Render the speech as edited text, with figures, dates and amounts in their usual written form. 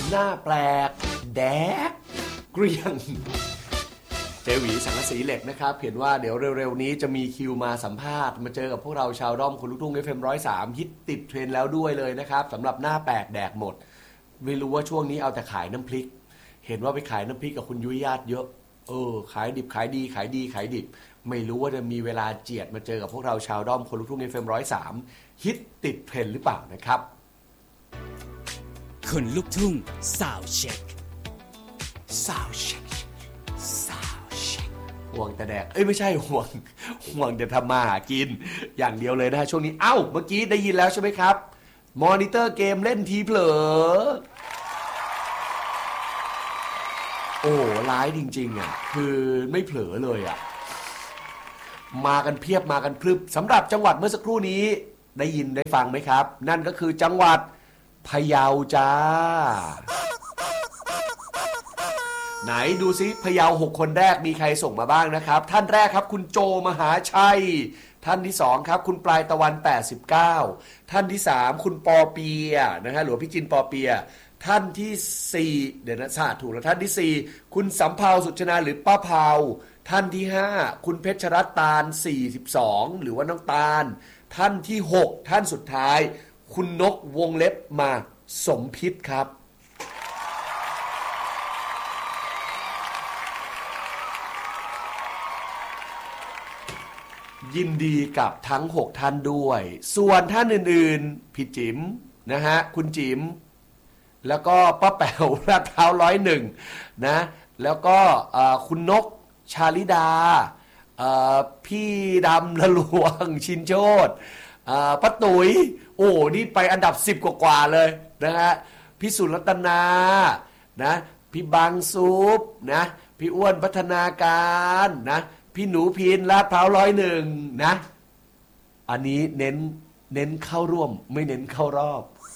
หน้าแปลกแดกเกรียงเจหวีสังกะสีเหล็กนะครับเห็นว่าเดี๋ยวเร็วๆนี้จะมีคิวมาสัมภาษณ์มาเจอกับพวกเราชาวด้อมคนลูกทุ่ง FM 103ฮิตติดเทรนด์แล้วด้วยเลยนะครับสำหรับหน้าแปลกแดกหมดไม่รู้ว่าช่วงนี้เอาแต่ขายน้ำพริกเห็นว่าไปขายน้ำพริกกับคุณยุ้ยญาติเยอะขายดิบขายดีขายดีขายดิบไม่รู้ว่าจะมีเวลาเจียดมาเจอกับพวกเราชาวด้อมคนลูกทุ่ง FM 103ฮิตติดเทรนด์หรือเปล่านะครับคนลูกทุ่งซาวเช็คห่วงแต่แดกไม่ใช่ห่วงจะทำมาหากินอย่างเดียวเลยนะฮะช่วงนี้เมื่อกี้ได้ยินแล้วใช่ไหมครับมอนิเตอร์เกมเล่นทีเผลอร้ายจริงๆอ่ะคือไม่เผลอเลยอ่ะมากันเพียบมากันพรึบสำหรับจังหวัดเมื่อสักครู่นี้ได้ยินได้ฟังไหมครับนั่นก็คือจังหวัดพะเยาจ้าไหนดูซิพะเยา6คนแรกมีใครส่งมาบ้างนะครับท่านแรกครับคุณโจมหาชัยท่านที่2ครับคุณปลายตะวัน89ท่านที่3คุณปอเปียนะฮะหลวงพี่จินปอเปียท่านที่4เดี๋ยวนะถูกแล้วท่านที่4คุณสำเภาสุชนาหรือป้าเภาท่านที่5คุณเพชรรัตน์ตาล42หรือว่าน้องตาลท่านที่6ท่านสุดท้ายคุณนกวงเล็บมาสมพิษครับยินดีกับทั้ง6ท่านด้วยส่วนท่านอื่นๆพี่จิ๋มนะฮะคุณจิ๋มแล้วก็ป้าแป๋วลาดพร้าว101นะแล้วก็คุณนกชาลิดาพี่ดำละลวงชินโชติป้าตุ๋ยนี่ไปอันดับ10กว่าเลยนะฮะพี่สุรัตนานะพี่บางซุปนะพี่อ้วนพัฒนาการนะพี่หนูพินลาดพร้าว101นะอันนี้เน้นเข้าร่วมไม่เน้นเข้ารอบ